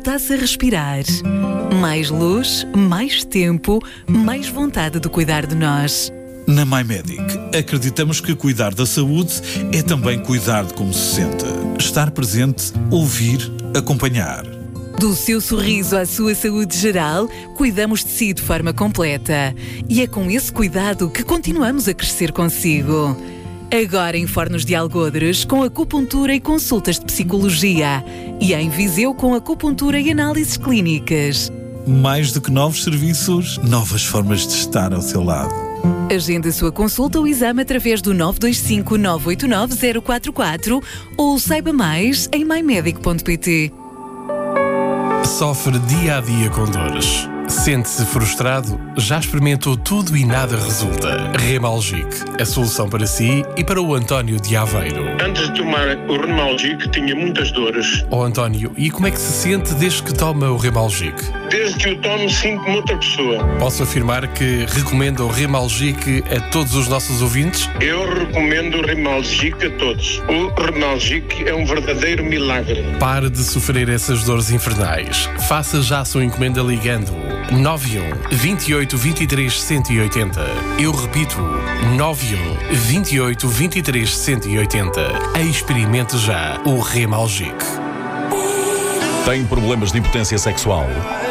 Está-se a respirar. Mais luz, mais tempo, mais vontade de cuidar de nós. Na MyMedic, acreditamos que cuidar da saúde é também cuidar de como se sente. Estar presente, ouvir, acompanhar. Do seu sorriso à sua saúde geral, cuidamos de si de forma completa. E é com esse cuidado que continuamos a crescer consigo. Agora em Fornos de Algodres, com acupuntura e consultas de psicologia. E em Viseu, com acupuntura e análises clínicas. Mais do que novos serviços, novas formas de estar ao seu lado. Agende a sua consulta ou exame através do 925 989 044 ou saiba mais em mymedic.pt. Sofre dia a dia com dores. Sente-se frustrado? Já experimentou tudo e nada resulta? Remalgic, a solução para si e para o António de Aveiro. Antes de tomar o Remalgic tinha muitas dores. Oh António, e como é que se sente desde que toma o Remalgic? Desde que o tomo sinto-me outra pessoa. Posso afirmar que recomenda o Remalgic a todos os nossos ouvintes? Eu recomendo o Remalgic a todos. O Remalgic é um verdadeiro milagre. Pare de sofrer essas dores infernais. Faça já a sua encomenda ligando 91 28 23 180. Eu repito, 91 28 23 180. Experimente já o Remalgic. Tem problemas de impotência sexual?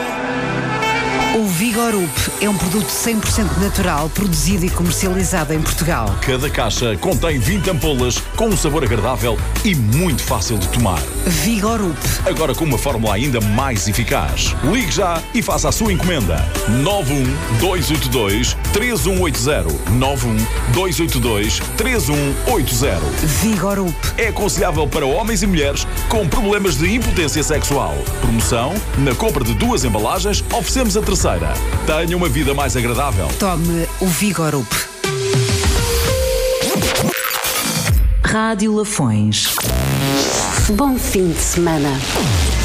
O Vigorup é um produto 100% natural, produzido e comercializado em Portugal. Cada caixa contém 20 ampolas com um sabor agradável e muito fácil de tomar. Vigorup. Agora com uma fórmula ainda mais eficaz. Ligue já e faça a sua encomenda. 91282-3180. 91282-3180. Vigorup. É aconselhável para homens e mulheres com problemas de impotência sexual. Promoção: na compra de 2 embalagens, oferecemos a terceira. Tenha uma vida mais agradável. Tome o Vigorup. Rádio Lafões. Bom fim de semana.